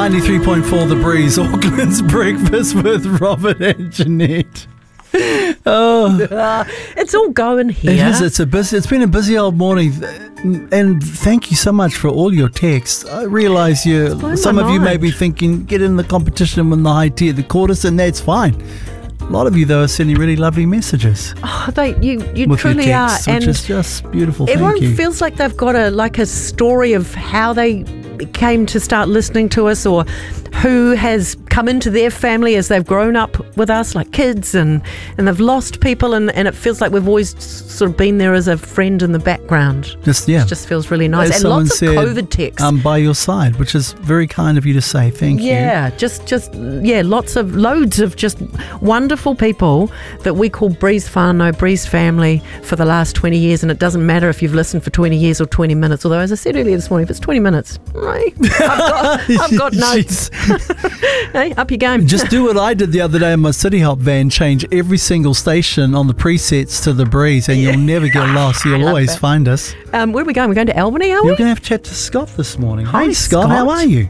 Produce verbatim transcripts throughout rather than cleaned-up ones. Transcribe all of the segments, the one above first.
ninety-three point four The Breeze, Auckland's Breakfast with Robert and Jeanette. Oh, Uh, it's all going here. it is. It's a busy. It's been a busy old morning, and thank you so much for all your texts. I realise you. blown Some my of you may be mind. thinking, get in the competition with the high tea at the quarters, and that's fine. A lot of you though are sending really lovely messages Oh, they, you you with truly your are, texts, and which is just beautiful. everyone Thank you. feels like they've got a like a story of how they came to start listening to us, or who has come into their family as they've grown up with us, like kids, and, and they've lost people, and, and it feels like we've always sort of been there as a friend in the background. Just yeah. It just feels really nice. As And someone lots of said, COVID texts. I'm by your side, which is very kind of you to say. Thank you. Yeah, just, just, yeah, lots of, loads of just wonderful people that we call Breeze Whānau, Breeze family for the last twenty years. And it doesn't matter if you've listened for twenty years or twenty minutes. Although, as I said earlier this morning, if it's twenty minutes, right, I've got, I've got notes. Hey, up your game. Just do what I did the other day in my City Hop van, change every single station on the presets to The Breeze, and you'll never get lost. You'll love always that. find us. Um, where are we going? We're going to Albany, are You're we? going to have to chat to Scott this morning. Hi, Hey, Scott, how Scott. are you?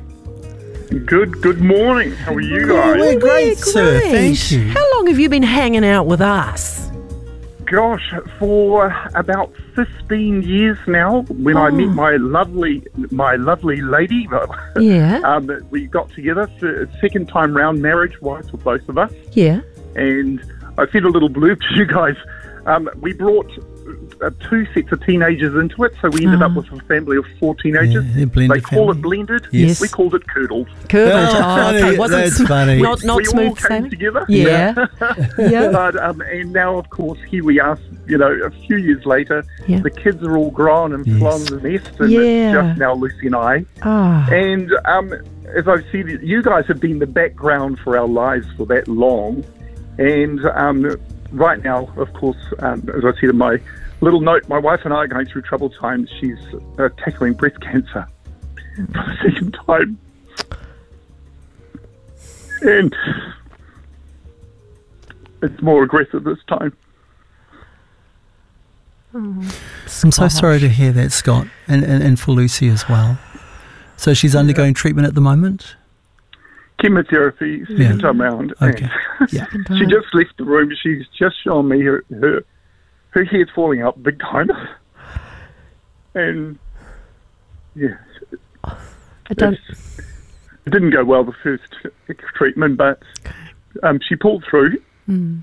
Good good morning. How are you Yeah, guys? we're great, We're sir. great. Thank you. How long have you been hanging out with us? Gosh, for about fifteen years now, when I Oh. met my lovely my lovely lady, Yeah, um, we got together for a second time round, marriage wise for both of us. yeah. And I said a little blurb to you guys. Um, we brought uh, two sets of teenagers into it, so we ended Oh. up with a family of four teenagers. Yeah, a blended they call family. it blended. Yes. We called it curdled. Curdled. Oh, Oh, funny. okay. Wasn't That's sm- funny. Not, not we smooth all came sailing. together. Yeah. Yeah. But, um, and now, of course, here we are, you know, a few years later, Yeah. the kids are all grown and Yes. flown the nest, and Yeah. it's just now Lucy and I. Oh. And um, as I've said, you guys have been the background for our lives for that long. And um, right now, of course, um, as I said in my little note, my wife and I are going through troubled times. She's uh, tackling breast cancer for the second time. And it's more aggressive this time. I'm so sorry to hear that, Scott, and, and, and for Lucy as well. So she's undergoing treatment at the moment? Chemotherapy, second Yeah. time round. Okay. And Yeah. she just left the room. She's just shown me her, her, her hair's falling out big time. And, yeah, I don't. it's- it didn't go well the first treatment, but um, she pulled through. Mm.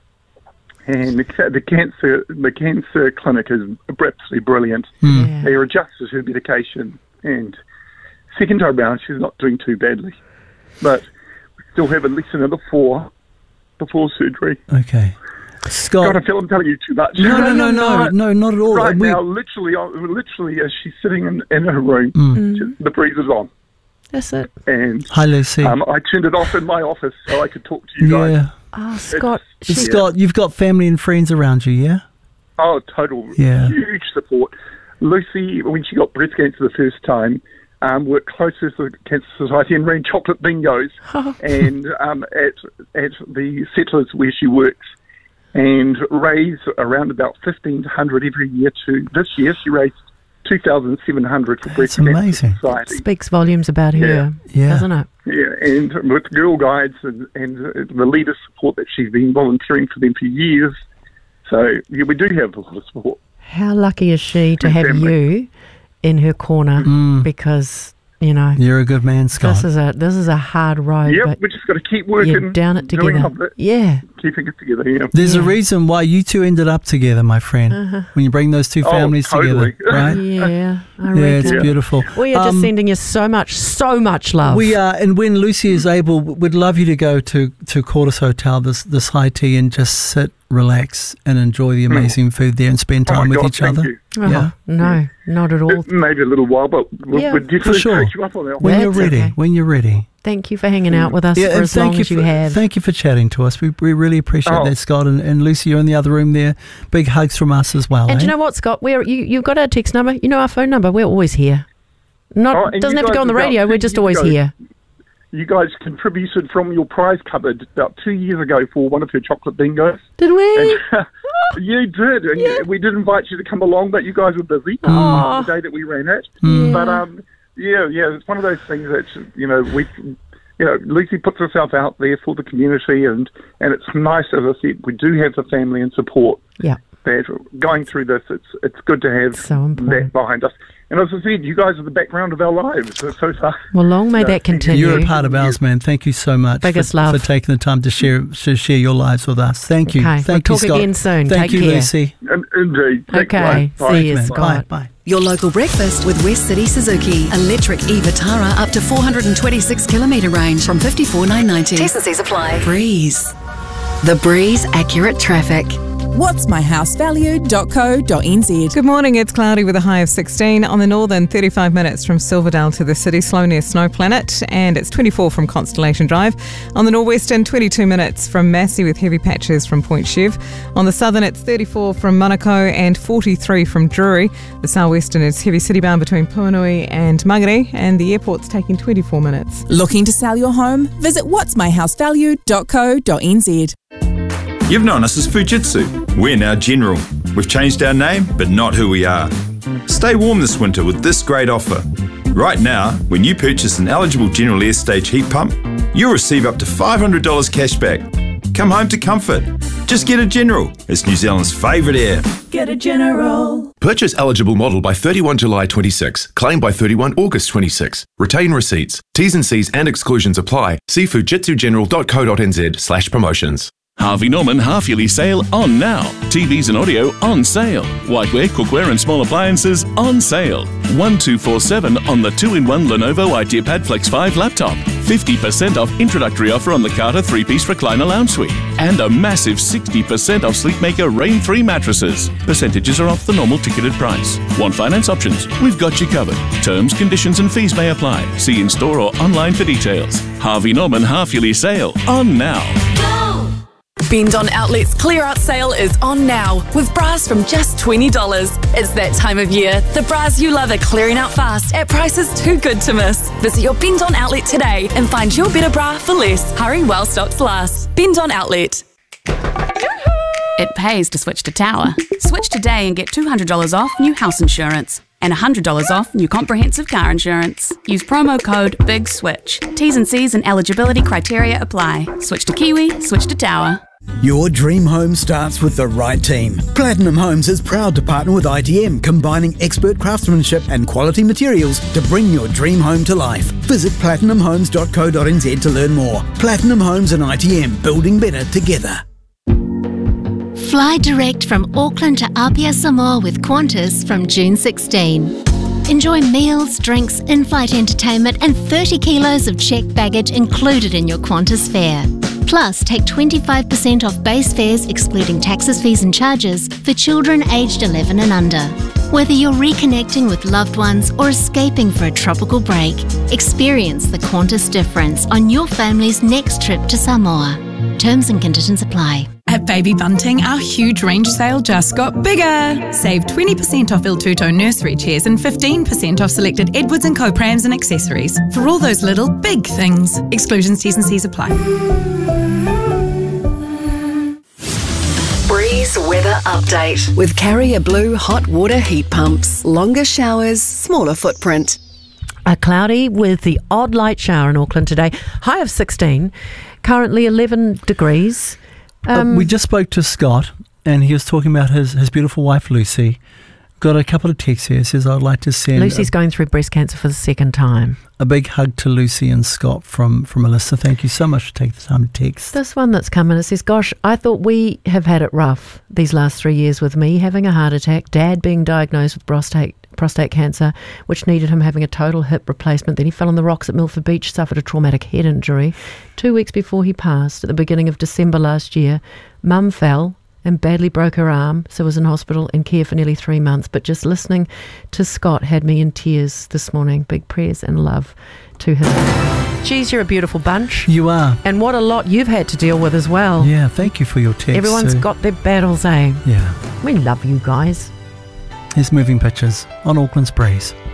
And the, ca- the cancer the cancer clinic is absolutely brilliant. Hmm. Yeah. They adjusted her medication, and second time round she's not doing too badly. But we still have at least another four before surgery. Okay. God, Scott. I feel I'm telling you too much. No, no, no, you're no, not. no, not at all. Right We- now, literally, on- literally, as she's sitting in, in her room, Mm. she- the breeze is on, That's it. and Hi, Lucy. um, I turned it off in my office so I could talk to you guys. yeah. Oh, Scott. It's- she- Scott, you've got family and friends around you, yeah? Oh, total Yeah. huge support. Lucy, when she got breast cancer the first time, um, worked closely with the Cancer Society and ran chocolate bingos and um, at at the settlers where she works, and raised around about fifteen hundred every year. To this year, she raised two thousand seven hundred for Breast That's amazing. Cancer Society. Speaks volumes about her, Yeah. doesn't it? Yeah, and with Girl Guides and, and the leader support that she's been volunteering for them for years. So yeah, we do have a lot of support. How lucky is she to have Family. you in her corner? Mm. Because you know You're a good man, Scott. this is a this is a hard road. Yep, but we just got to keep working, you're down it doing together. it, Yeah. keeping it together. Yeah. There's a Yeah. reason why you two ended up together, my friend. Uh-huh. When you bring those two Oh, families totally. together, right? Yeah, I Yeah, it's reckon. beautiful. We are just Um, sending you so much, so much love. We are, and when Lucy is able, we'd love you to go to to Quartus Hotel this this high tea and just sit, relax, and enjoy the amazing food there and spend Oh time my with God, each thank other. you. Oh, Yeah. no, not at all. It may be a little while, but we'll, Yeah, we'll definitely sure. take you up on that When one. you're That's ready, okay. when you're ready. Thank you for hanging out with us Yeah, for and as thank long you as for, you have. Thank you for chatting to us. We we really appreciate Oh. that, Scott, and, and Lucy. You're in the other room there. Big hugs from us as well. And eh? do you know what, Scott? We're you, you've got our text number. You know our phone number. We're always here. Not Oh, and doesn't you have to guys go on the about radio. two We're just years always ago- here. You guys contributed from your prize cupboard about two years ago for one of her chocolate bingos. Did we? And you did, and Yeah. we did invite you to come along, but you guys were busy Oh. the day that we ran it. Yeah. But um, Yeah, yeah, it's one of those things that, you know, we, you know, Lucy puts herself out there for the community, and, and it's nice, as I said, we do have the family and support. Yeah. That going through this, it's it's good to have So important. that behind us. And as I said, you guys are the background of our lives so far. Well, long may No, that continue. You're a part of ours, man. Thank you so much Biggest for, love. for taking the time to share to share your lives with us. Thank you. Okay, Thank we'll you, talk Scott. again soon. Thank Take you, care. Lucy. In- Indeed. Thanks, Okay, bye. see you, Man. Scott. Bye. Bye. Your local breakfast with West City Suzuki. Electric e-Vitara up to four hundred twenty-six kilometre range from fifty-four thousand nine hundred ninety. T's and C's apply. Breeze. The Breeze Accurate Traffic. what's my house value dot co dot n z. Good morning, it's cloudy with a high of sixteen. On the northern, thirty-five minutes from Silverdale to the city, slow near Snow Planet, and it's twenty-four from Constellation Drive. On the northwestern, twenty-two minutes from Massey with heavy patches from Point Chev. On the southern, it's thirty-four from Manukau and forty-three from Drury. The southwestern is heavy city bound between Puanui and Mangere, and the airport's taking twenty-four minutes. Looking to sell your home? Visit what's my house value dot co dot n z. You've known us as Fujitsu. We're now General. We've changed our name, but not who we are. Stay warm this winter with this great offer. Right now, when you purchase an eligible General Air Stage heat pump, you'll receive up to five hundred dollars cash back. Come home to comfort. Just get a General. It's New Zealand's favourite air. Get a General. Purchase eligible model by thirty-first July twenty-six. Claim by thirty-first August twenty-six. Retain receipts. T's and C's and exclusions apply. See fujitsu general dot co dot n z slash promotions. Harvey Norman half-yearly sale on now. T Vs and audio on sale. Whiteware, cookware and small appliances on sale. one two four seven on the two in one Lenovo IdeaPad Flex five laptop. fifty percent off introductory offer on the Carter three-piece recliner lounge suite. And a massive sixty percent off Sleepmaker Rain-free mattresses. Percentages are off the normal ticketed price. Want finance options? We've got you covered. Terms, conditions and fees may apply. See in-store or online for details. Harvey Norman half-yearly sale on now. Bendon Outlet's clear out sale is on now with bras from just twenty dollars. It's that time of year. The bras you love are clearing out fast at prices too good to miss. Visit your Bendon Outlet today and find your better bra for less. Hurry while stocks last. Bendon Outlet. It pays to switch to Tower. Switch today and get two hundred dollars off new house insurance and one hundred dollars off new comprehensive car insurance. Use promo code BIGSWITCH. T's and C's and eligibility criteria apply. Switch to Kiwi, switch to Tower. Your dream home starts with the right team. Platinum Homes is proud to partner with I T M, combining expert craftsmanship and quality materials to bring your dream home to life. Visit platinum homes dot co dot n z to learn more. Platinum Homes and I T M, building better together. Fly direct from Auckland to Apia Samoa with Qantas from June sixteenth. Enjoy meals, drinks, in-flight entertainment and thirty kilos of checked baggage included in your Qantas fare. Plus, take twenty-five percent off base fares excluding taxes, fees and charges for children aged eleven and under. Whether you're reconnecting with loved ones or escaping for a tropical break, experience the Qantas difference on your family's next trip to Samoa. Terms and conditions apply. At Baby Bunting, our huge range sale just got bigger. Save twenty percent off Il Tutto nursery chairs and fifteen percent off selected Edwards and Co prams and accessories for all those little big things. Exclusions, T's and C's apply. Breeze Weather Update with Carrier Blue hot water heat pumps. Longer showers, smaller footprint. A cloudy with the odd light shower in Auckland today. High of sixteen, currently eleven degrees. Um, uh, we just spoke to Scott, and he was talking about his, his beautiful wife, Lucy. Got a couple of texts here. Says, I'd like to send... Lucy's a, going through breast cancer for the second time. A big hug to Lucy and Scott from, from Alyssa. Thank you so much for taking the time to text. This one that's come in, it says, gosh, I thought we have had it rough these last three years with me having a heart attack, Dad being diagnosed with prostate prostate cancer, which needed him having a total hip replacement. Then he fell on the rocks at Milford Beach, suffered a traumatic head injury. Two weeks before he passed, at the beginning of December last year, Mum fell and badly broke her arm, so was in hospital and care for nearly three months. But just listening to Scott had me in tears this morning. Big prayers and love to him. Geez, you're a beautiful bunch. You are. And what a lot you've had to deal with as well. Yeah, thank you for your text. Everyone's Sue. got their battles, eh? Yeah. We love you guys. Here's Moving Pictures on Auckland's Breeze.